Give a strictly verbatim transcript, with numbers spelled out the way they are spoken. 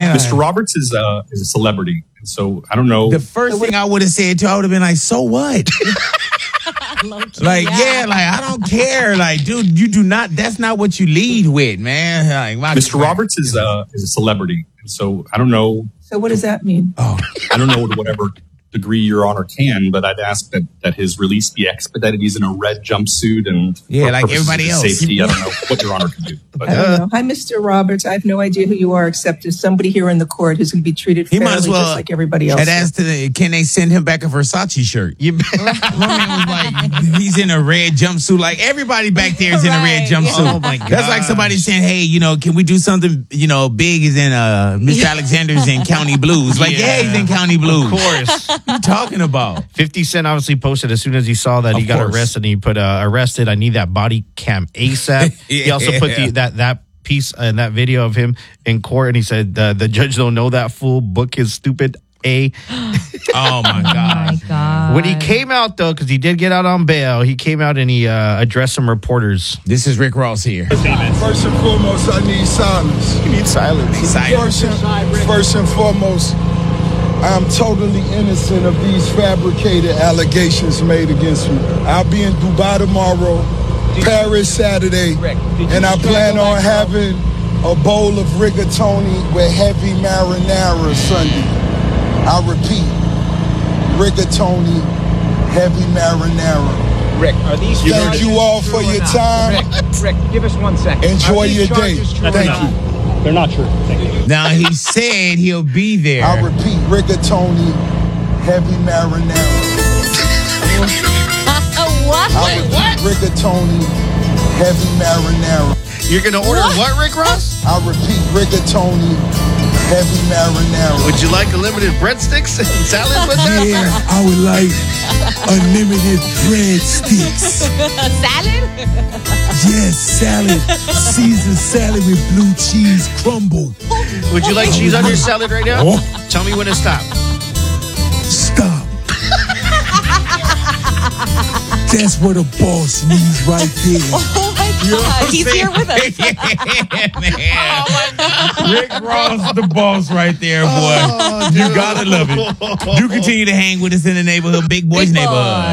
man. Mister Roberts is a, is a celebrity. And so I don't know. The first thing I would have said to her, I would have been like, so what? Like, yeah. yeah, like, I don't care. Like, dude, you do not, that's not what you lead with, man. Like, Mister Roberts is a, is a celebrity. And so I don't know. So what does that mean? Oh, I don't know to whatever degree Your Honor can, but I'd ask that, that his release be expedited. He's in a red jumpsuit and yeah, like everybody else. Safety. I don't know what Your Honor can do. But, I don't know. Hi, Mister Roberts. I have no idea who you are, except as somebody here in the court who's going to be treated fairly, he might as well, just like everybody else. And asked, to, can they send him back a Versace shirt? You, my man was like, he's in a red jumpsuit. Like everybody back there is in a red jumpsuit. Oh my God! That's like somebody saying, "Hey, you know, can we do something? You know, Big is in uh, Mister Alexander's in County Blues. Like, yeah. yeah, he's in County Blues. Of course. What are you talking about? fifty Cent obviously posted as soon as he saw that of he got course. arrested. And he put uh, arrested. I need that body cam ASAP. yeah. He also put the, that that piece in uh, that video of him in court, and he said uh, the judge don't know that fool. Book his stupid A. Oh my God! Oh my God! When he came out though, because he did get out on bail, he came out and he uh, addressed some reporters. This is Rick Ross here. First and foremost, I need silence. You need silence. First and, first and foremost, I'm totally innocent of these fabricated allegations made against me. I'll be in Dubai tomorrow, Paris Saturday, and I plan on having a bowl of rigatoni with heavy marinara Sunday. I repeat, rigatoni, heavy marinara. Rick, are these Thank you all for your time. Rick, Rick, give us one second. Enjoy your day. Thank you. They're not true. Thank you. Now he said he'll be there. I repeat, rigatoni, heavy marinara. What? I repeat, rigatoni, heavy marinara. You're gonna order what, what Rick Ross? I repeat, rigatoni, heavy marinara. Would you like unlimited breadsticks and salad with that? Yeah, I would like unlimited breadsticks. Salad? Yes, salad. Caesar salad with blue cheese crumble. Would you like cheese on your salad right now? Oh. Tell me when to stop. Stop. That's what a boss needs right there. Oh my God! He's here with us. Yeah, man. Oh my God. Rick Ross, the boss right there, boy. Oh, you gotta love it. You continue to hang with us in the neighborhood, Big Boys Big neighborhood. Boy.